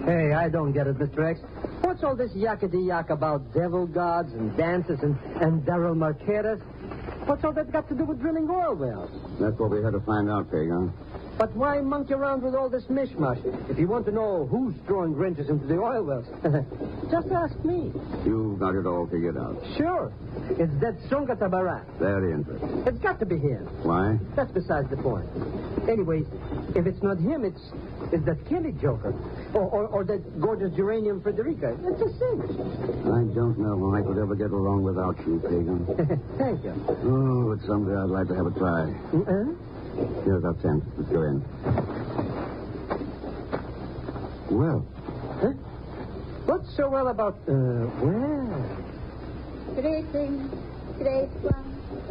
Hey, I don't get it, Mr. X. What's all this yakety-yak about devil gods and dances and Daryl Marquez? What's all that got to do with drilling oil wells? That's what we had to find out, Pagan. But why monkey around with all this mishmash if you want to know who's throwing wrenches into the oil wells? Just ask me. You've got it all figured out. Sure. It's that Songa Tabarat. Very interesting. It's got to be him. Why? That's besides the point. Anyways, if it's not him, it's that Kelly joker. Or that gorgeous geranium Frederica. It's a cinch. I don't know how I could ever get along without you, Pagan. Thank you. Oh, but someday I'd like to have a try. Here's our tent. Let's go in. Well. Huh? What's so well about, well? Greetings, great one.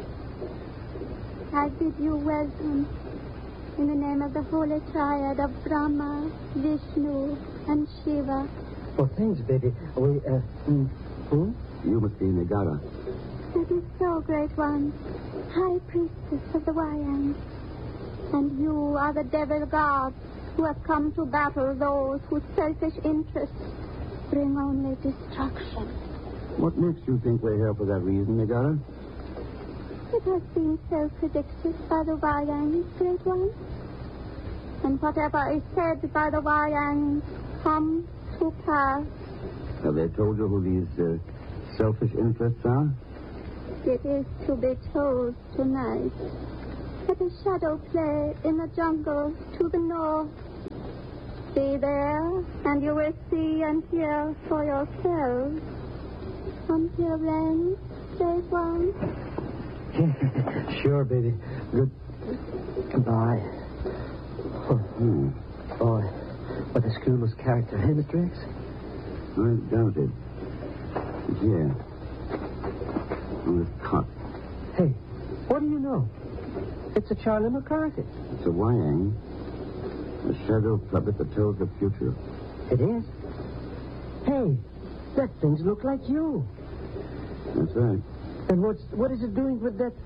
I bid you welcome in the name of the holy triad of Brahma, Vishnu, and Shiva. Oh, thanks, baby. We, who? You must be Nagara. That is so, great one. High priestess of the Wayans. And you are the devil gods who have come to battle those whose selfish interests bring only destruction. What makes you think we're here for that reason, Nagara? It has been self-predicted by the Wayans, great one. And whatever is said by the Wayans comes to pass. Have they told you who these selfish interests are? It is to be told tonight. At a shadow play in the jungle to the north. Be there, and you will see and hear for yourselves. Until then, great one. Sure, baby. Goodbye. Oh, boy, what a school's character, hey, Mr. X? I doubt it. Here. On this cot. Hey, what do you know? It's a Charlie McCarthy. It's a Wayang. A shadow puppet that tells the future. It is? Hey, that things look like you. That's right. And what is it doing with that?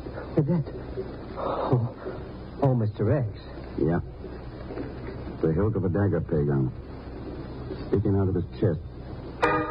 Oh, Mr. X. Yeah. The hilt of a dagger, Pagan. Sticking out of his chest.